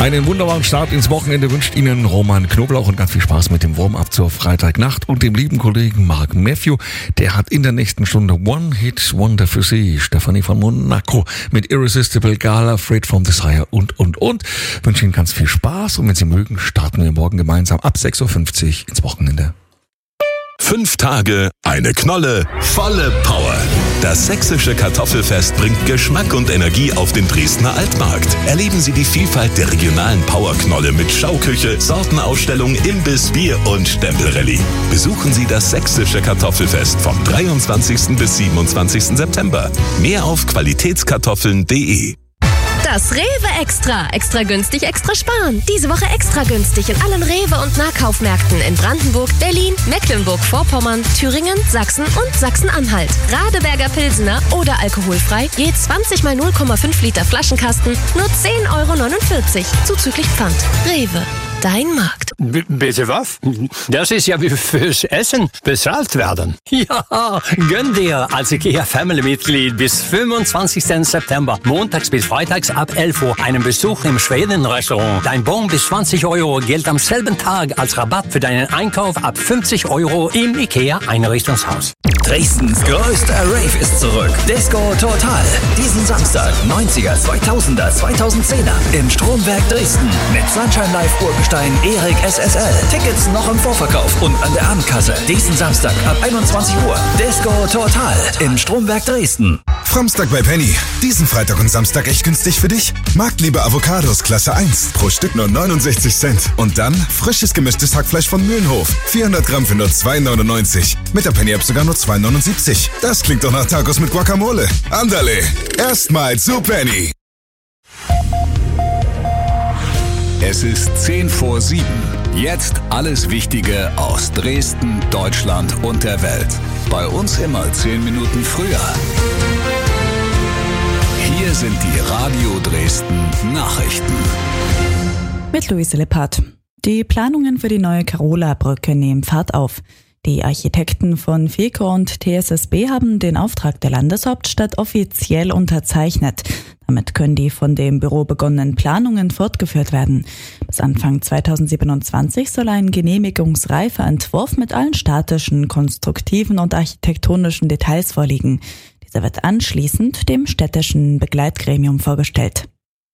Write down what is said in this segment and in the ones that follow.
Einen wunderbaren Start ins Wochenende wünscht Ihnen Roman Knoblauch und ganz viel Spaß mit dem Warm-up zur Freitagnacht und dem lieben Kollegen Mark Matthew. Der hat in der nächsten Stunde One-Hit-Wonder für Sie. Stefanie von Monaco mit Irresistible, Gala, Freight from Desire und. Wünsche Ihnen ganz viel Spaß und wenn Sie mögen, starten wir morgen gemeinsam ab 6.50 Uhr ins Wochenende. 5 Tage, eine Knolle, volle Power. Das sächsische Kartoffelfest bringt Geschmack und Energie auf den Dresdner Altmarkt. Erleben Sie die Vielfalt der regionalen Powerknolle mit Schauküche, Sortenausstellung, Imbiss, Bier und Stempelrallye. Besuchen Sie das sächsische Kartoffelfest vom 23. bis 27. September. Mehr auf qualitätskartoffeln.de. Das Rewe Extra. Extra günstig, extra sparen. Diese Woche extra günstig in allen Rewe- und Nahkaufmärkten in Brandenburg, Berlin, Mecklenburg-Vorpommern, Thüringen, Sachsen und Sachsen-Anhalt. Radeberger Pilsener oder alkoholfrei, je 20 mal 0,5 Liter Flaschenkasten, nur 10,49 € zuzüglich Pfand. Rewe, dein Markt. Bitte was? Das ist ja wie fürs Essen bezahlt werden. Ja, gönn dir als IKEA-Family-Mitglied bis 25. September, montags bis freitags ab 11 Uhr, einen Besuch im Schweden-Restaurant. Dein Bon bis 20 € gilt am selben Tag als Rabatt für deinen Einkauf ab 50 € im IKEA-Einrichtungshaus. Dresdens größter Rave ist zurück. Disco Total. Diesen Samstag 90er, 2000er, 2010er im Stromwerk Dresden mit Sunshine Live Urgestein Erik SSL. Tickets noch im Vorverkauf und an der Abendkasse. Diesen Samstag ab 21 Uhr. Disco Total im Stromwerk Dresden. Samstag bei Penny. Diesen Freitag und Samstag echt günstig für dich? Marktliebe Avocados Klasse 1. Pro Stück nur 69 Cent. Und dann frisches gemischtes Hackfleisch von Mühlenhof. 400 Gramm für nur 2,99. Mit der Penny-App sogar nur 2,79. Das klingt doch nach Tacos mit Guacamole. Andale. Erstmal zu Penny. Es ist 6:50. Jetzt alles Wichtige aus Dresden, Deutschland und der Welt. Bei uns immer 10 Minuten früher. Hier sind die Radio Dresden Nachrichten. Mit Luise Lippert. Die Planungen für die neue Carola-Brücke nehmen Fahrt auf. Die Architekten von FECO und TSSB haben den Auftrag der Landeshauptstadt offiziell unterzeichnet. Damit können die von dem Büro begonnenen Planungen fortgeführt werden. Bis Anfang 2027 soll ein genehmigungsreifer Entwurf mit allen statischen, konstruktiven und architektonischen Details vorliegen. Dieser wird anschließend dem städtischen Begleitgremium vorgestellt.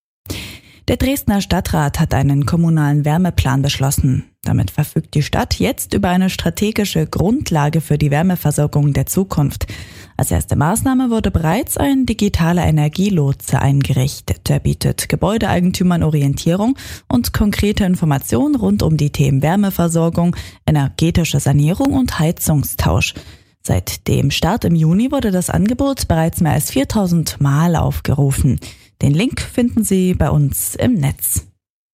Der Dresdner Stadtrat hat einen kommunalen Wärmeplan beschlossen. Damit verfügt die Stadt jetzt über eine strategische Grundlage für die Wärmeversorgung der Zukunft. Als erste Maßnahme wurde bereits ein digitaler Energielotse eingerichtet. Er bietet Gebäudeeigentümern Orientierung und konkrete Informationen rund um die Themen Wärmeversorgung, energetische Sanierung und Heizungstausch. Seit dem Start im Juni wurde das Angebot bereits mehr als 4000 Mal aufgerufen. Den Link finden Sie bei uns im Netz.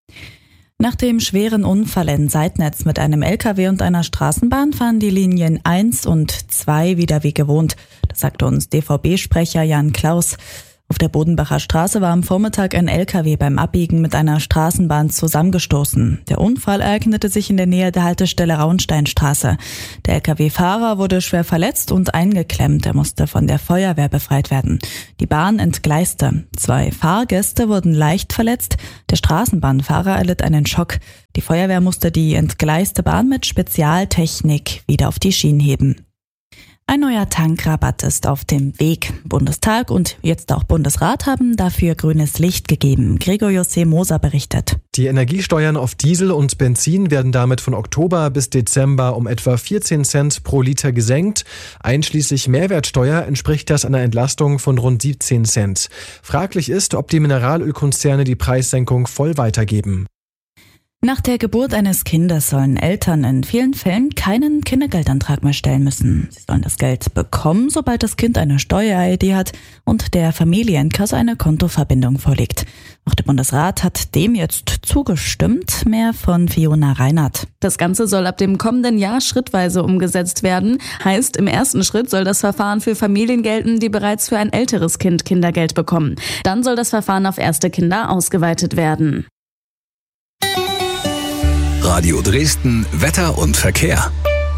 Nach dem schweren Unfall in Seidnitz mit einem LKW und einer Straßenbahn fahren die Linien 1 und 2 wieder wie gewohnt. Das sagte uns DVB-Sprecher Jan Klaus. Auf der Bodenbacher Straße war am Vormittag ein LKW beim Abbiegen mit einer Straßenbahn zusammengestoßen. Der Unfall ereignete sich in der Nähe der Haltestelle Rauensteinstraße. Der LKW-Fahrer wurde schwer verletzt und eingeklemmt. Er musste von der Feuerwehr befreit werden. Die Bahn entgleiste. 2 Fahrgäste wurden leicht verletzt. Der Straßenbahnfahrer erlitt einen Schock. Die Feuerwehr musste die entgleiste Bahn mit Spezialtechnik wieder auf die Schienen heben. Ein neuer Tankrabatt ist auf dem Weg. Bundestag und jetzt auch Bundesrat haben dafür grünes Licht gegeben. Gregor José Moser berichtet. Die Energiesteuern auf Diesel und Benzin werden damit von Oktober bis Dezember um etwa 14 Cent pro Liter gesenkt. Einschließlich Mehrwertsteuer entspricht das einer Entlastung von rund 17 Cent. Fraglich ist, ob die Mineralölkonzerne die Preissenkung voll weitergeben. Nach der Geburt eines Kindes sollen Eltern in vielen Fällen keinen Kindergeldantrag mehr stellen müssen. Sie sollen das Geld bekommen, sobald das Kind eine Steuer-ID hat und der Familienkasse eine Kontoverbindung vorliegt. Auch der Bundesrat hat dem jetzt zugestimmt. Mehr von Fiona Reinhardt. Das Ganze soll ab dem kommenden Jahr schrittweise umgesetzt werden. Heißt, im ersten Schritt soll das Verfahren für Familien gelten, die bereits für ein älteres Kind Kindergeld bekommen. Dann soll das Verfahren auf erste Kinder ausgeweitet werden. Radio Dresden, Wetter und Verkehr.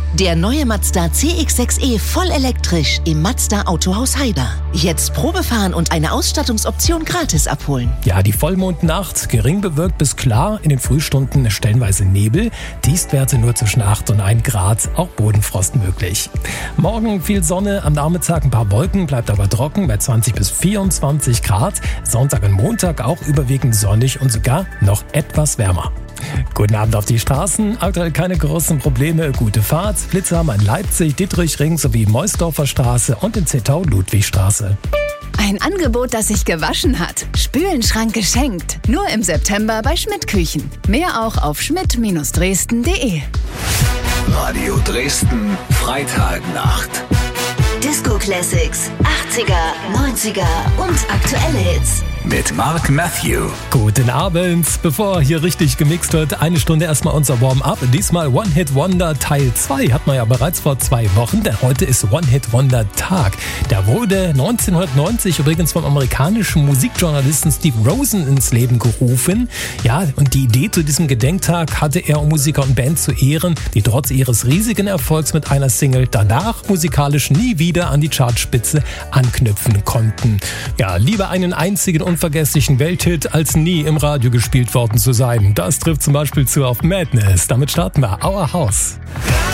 Der neue Mazda CX-6e voll elektrisch im Mazda Autohaus Haider. Jetzt Probefahren und eine Ausstattungsoption gratis abholen. Ja, die Vollmondnacht, gering bewölkt bis klar, in den Frühstunden stellenweise Nebel, Tiefstwerte nur zwischen 8 und 1 Grad, auch Bodenfrost möglich. Morgen viel Sonne, am Nachmittag ein paar Wolken, bleibt aber trocken bei 20 bis 24 Grad. Sonntag und Montag auch überwiegend sonnig und sogar noch etwas wärmer. Guten Abend auf die Straßen. Aktuell keine großen Probleme. Gute Fahrt. Blitze haben in Leipzig, Dittrichring sowie Meusdorfer Straße und in Zittau Ludwigstraße. Ein Angebot, das sich gewaschen hat. Spülenschrank geschenkt. Nur im September bei Schmidt Küchen. Mehr auch auf schmidt-dresden.de. Radio Dresden, Freitagnacht. Disco Classics, 80er, 90er und aktuelle Hits. Mit Mark Matthew. Guten Abend. Bevor hier richtig gemixt wird, eine Stunde erstmal unser Warm-up. Diesmal One Hit Wonder Teil 2. Hat man ja bereits vor 2 Wochen, denn heute ist One Hit Wonder Tag. Der wurde 1990 übrigens vom amerikanischen Musikjournalisten Steve Rosen ins Leben gerufen. Ja, und die Idee zu diesem Gedenktag hatte er, um Musiker und Bands zu ehren, die trotz ihres riesigen Erfolgs mit einer Single danach musikalisch nie wieder an die Chartspitze anknüpfen konnten. Ja, lieber einen einzigen unvergesslichen Welthit, als nie im Radio gespielt worden zu sein. Das trifft zum Beispiel zu auf Madness. Damit starten wir Our House.